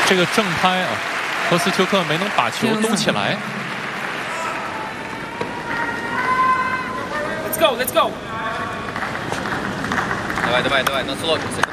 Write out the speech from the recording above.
这个正拍啊，科斯丘克没能把球兜起来。 Let's go. Давай, давай, давай, на слот.